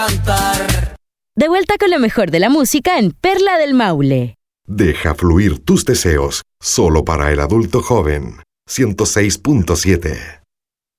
De vuelta con lo mejor de la música en Perla del Maule. Deja fluir tus deseos, solo para el adulto joven. 106.7